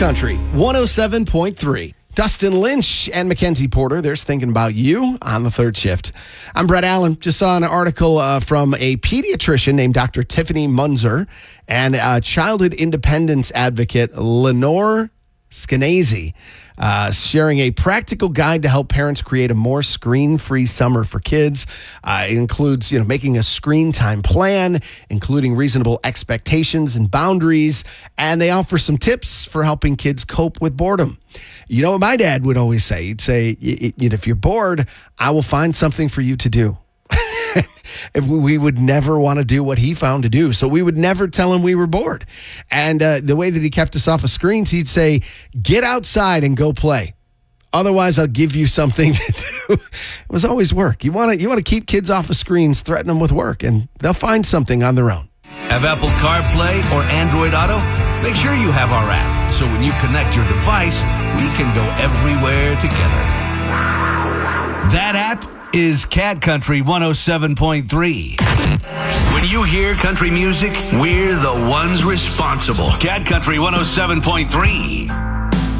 Country 107.3. Dustin Lynch and Mackenzie Porter, they're thinking about you on the third shift. I'm Brett Allen. Just saw an article from a pediatrician named Dr. Tiffany Munzer and childhood independence advocate Lenore Skenazy, sharing a practical guide to help parents create a more screen-free summer for kids. It includes, making a screen time plan, including reasonable expectations and boundaries, and they offer some tips for helping kids cope with boredom. You know what my dad would always say? He'd say, if you're bored, I will find something for you to do. We would never want to do what he found to do. So we would never tell him we were bored. And the way that he kept us off of screens, he'd say, get outside and go play. Otherwise, I'll give you something to do. It was always work. You want to keep kids off of screens, threaten them with work, and they'll find something on their own. Have Apple CarPlay or Android Auto? Make sure you have our app, so when you connect your device, we can go everywhere together. That app is Cat Country 107.3. When you hear country music, we're the ones responsible. Cat Country 107.3.